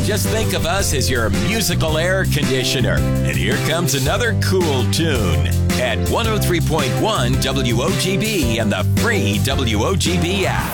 Just think of us as your musical air conditioner. And here comes another cool tune at 103.1 WOGB and the free WOGB app.